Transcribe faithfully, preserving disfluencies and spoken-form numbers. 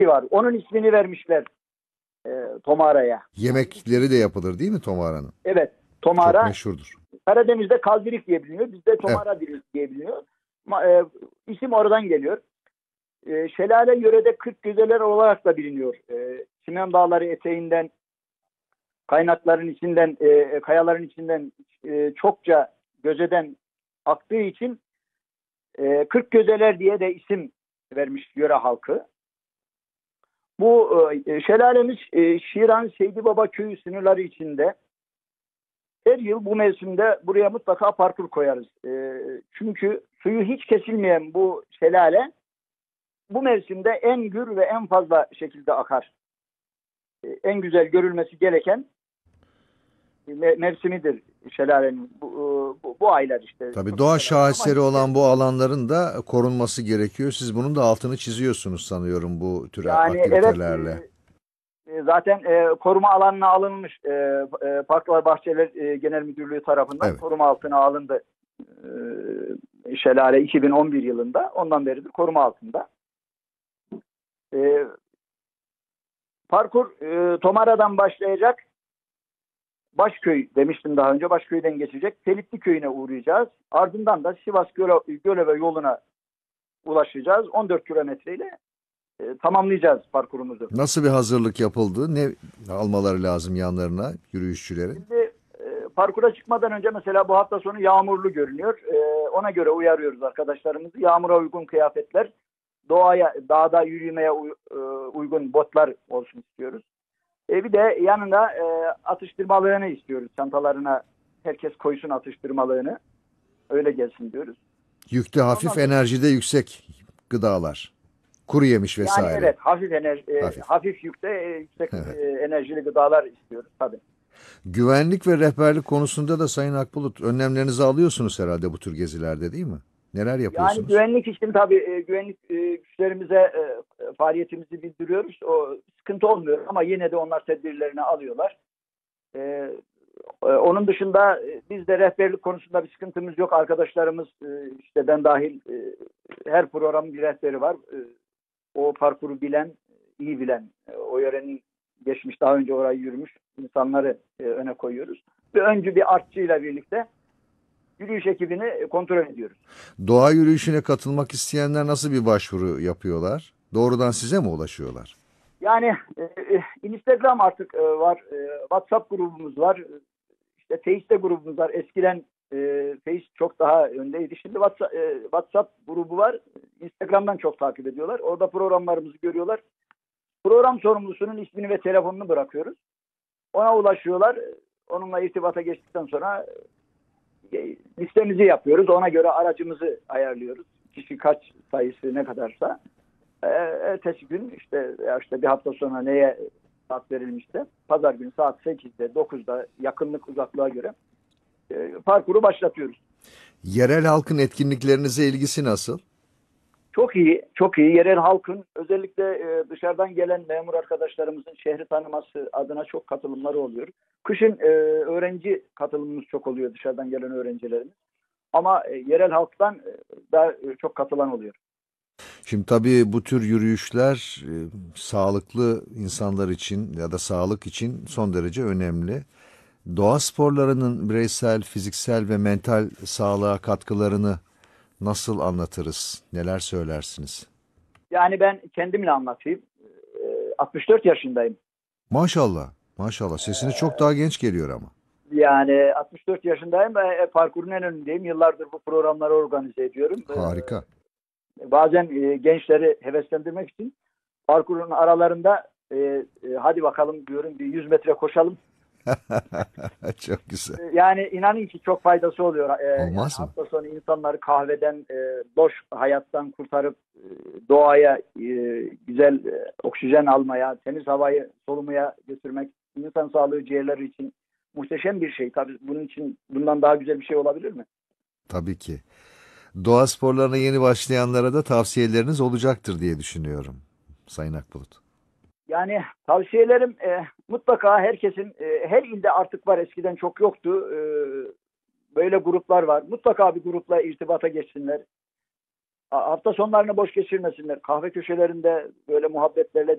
var. Onun ismini vermişler e, Tomara'ya. Yemekleri de yapılır değil mi Tomara'nın? Evet, Çok Tomara meşhurdur. Karadeniz'de kaldirik diye biliniyor. Bizde Evet. Tomara diye biliniyor. Ma, e, isim oradan geliyor. E, şelale yörede kırk güzeler olarak da biliniyor. E, Çimen Dağları eteğinden, kaynakların içinden, e, kayaların içinden e, çokça gözeden aktığı için e, kırk gözeler diye de isim vermiş yöre halkı. Bu e, şelalemiz e, Şiran Seydi Baba köyü sınırları içinde. Her yıl bu mevsimde buraya mutlaka parkur koyarız. E, çünkü suyu hiç kesilmeyen bu şelale bu mevsimde en gür ve en fazla şekilde akar. E, en güzel görülmesi gereken me- mevsimidir şelalenin. Bu, bu, bu aylar işte. Tabii Çok doğa güzel aylar ama şaheseri hiç olan bu kesilmiyor. alanların da korunması gerekiyor. Siz bunun da altını çiziyorsunuz sanıyorum bu tür Yani evet, aktivitelerle. e, zaten e, koruma alanına alınmış e, e, Parklar Bahçeler e, Genel Müdürlüğü tarafından Evet. koruma altına alındı. E, şelale iki bin on bir yılında. Ondan beridir koruma altında. E, parkur e, Tomara'dan başlayacak. Başköy demiştim daha önce. Başköy'den geçecek. Telipli köyüne uğrayacağız. Ardından da Sivas Göle, Göleve yoluna ulaşacağız. on dört kilometreyle e, tamamlayacağız parkurumuzu. Nasıl bir hazırlık yapıldı? Ne almaları lazım yanlarına yürüyüşçülerin? Şimdi e, parkura çıkmadan önce mesela bu hafta sonu yağmurlu görünüyor. E, ona göre uyarıyoruz arkadaşlarımızı. Yağmura uygun kıyafetler, doğaya, dağda yürümeye uy, e, uygun botlar olsun istiyoruz. E, bir de yanında e, atıştırmalığını istiyoruz. Çantalarına herkes koysun atıştırmalığını. Öyle gelsin diyoruz. Yükte Ondan hafif, sonra enerjide yüksek gıdalar. Kuru yemiş yani vesaire. evet hafif enerji, e, Hafif. hafif yükte e, yüksek e, enerjili gıdalar istiyoruz tabii. Güvenlik ve rehberlik konusunda da Sayın Akbulut önlemlerinizi alıyorsunuz herhalde bu tür gezilerde değil mi? Neler Yani yapıyorsunuz? güvenlik için tabii e, güvenlik e, güçlerimize e, e, faaliyetimizi bildiriyoruz. O sıkıntı olmuyor ama yine de onlar tedbirlerini alıyorlar. E, e, onun dışında e, bizde rehberlik konusunda bir sıkıntımız yok. Arkadaşlarımız e, işte ben dahil e, her programın bir rehberi var. E, o parkuru bilen, iyi bilen, e, o yörenin geçmiş daha önce orayı yürümüş insanları e, öne koyuyoruz. Ve öncü bir artçıyla birlikte yürüyüş ekibini kontrol ediyoruz. Doğa yürüyüşüne katılmak isteyenler nasıl bir başvuru yapıyorlar? Doğrudan size mi ulaşıyorlar? Yani e, e, Instagram artık e, var, e, WhatsApp grubumuz var, işte Face'te grubumuz var. Eskiden e, Face çok daha öndeydi. Şimdi WhatsApp, e, WhatsApp grubu var. Instagram'dan çok takip ediyorlar. Orada programlarımızı görüyorlar. Program sorumlusunun ismini ve telefonunu bırakıyoruz. Ona ulaşıyorlar. Onunla irtibata geçtikten sonra e, listemizi yapıyoruz. Ona göre aracımızı ayarlıyoruz. Kişi kaç sayısı ne kadarsa. E, ertesi gün işte ya işte bir hafta sonra neye saat verilmişse pazar günü saat sekizde dokuzda yakınlık uzaklığa göre e, parkuru başlatıyoruz. Yerel halkın etkinliklerinize ilgisi nasıl? Çok iyi, çok iyi. Yerel halkın özellikle e, dışarıdan gelen memur arkadaşlarımızın şehri tanıması adına çok katılımları oluyor. Kışın e, öğrenci katılımımız çok oluyor dışarıdan gelen öğrencilerimiz. Ama e, yerel halktan e, da e, çok katılan oluyor. Şimdi tabii bu tür yürüyüşler e, sağlıklı insanlar için ya da sağlık için son derece önemli. Doğa sporlarının bireysel, fiziksel ve mental sağlığa katkılarını nasıl anlatırız? Neler söylersiniz? Yani ben kendimle anlatayım. E, altmış dört yaşındayım. Maşallah, maşallah. Sesiniz çok daha genç geliyor ama. Yani altmış dört yaşındayım ve e, parkurun en önündeyim. Yıllardır bu programları organize ediyorum. Harika. E, bazen e, gençleri heveslendirmek için parkurun aralarında e, e, hadi bakalım diyorum bir yüz metre koşalım. Çok güzel. E, yani inanın ki çok faydası oluyor. E, yani Olmaz mı? hafta sonu insanları kahveden, e, boş hayattan kurtarıp e, doğaya e, güzel e, oksijen almaya, temiz havayı solumaya götürmek insan sağlığı ciğerleri için muhteşem bir şey. Tabii bunun için bundan daha güzel bir şey olabilir mi? Tabii ki. Doğa sporlarına yeni başlayanlara da tavsiyeleriniz olacaktır diye düşünüyorum, Sayın Akbulut. Yani tavsiyelerim e, mutlaka herkesin e, her ilde artık var, eskiden çok yoktu. E, böyle gruplar var. Mutlaka bir grupla irtibata geçsinler. Hafta sonlarını boş geçirmesinler. Kahve köşelerinde böyle muhabbetlerle